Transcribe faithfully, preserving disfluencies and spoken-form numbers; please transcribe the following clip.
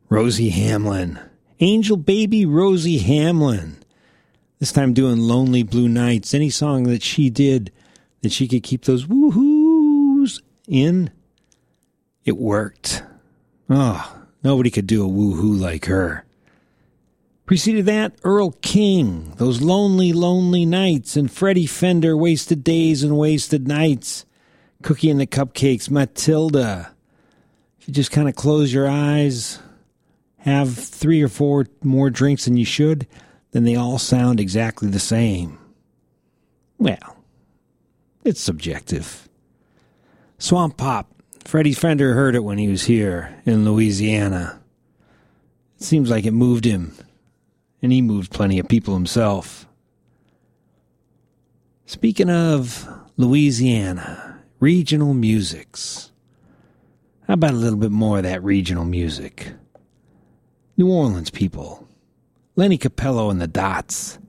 Rosie Hamlin. Angel baby Rosie Hamlin. This time doing Lonely Blue Nights. Any song that she did that she could keep those woohoos in, it worked. Oh, nobody could do a woohoo like her. Preceded that, Earl King, Those Lonely, Lonely Nights, and Freddie Fender, Wasted Days and Wasted Nights. Cookie and the Cupcakes, Matilda. If you just kind of close your eyes, have three or four more drinks than you should, then they all sound exactly the same. Well, it's subjective. Swamp Pop. Freddie Fender heard it when he was here in Louisiana. It seems like it moved him, and he moved plenty of people himself. Speaking of Louisiana, regional musics. How about a little bit more of that regional music? New Orleans people. Lenny Capello and the Dots.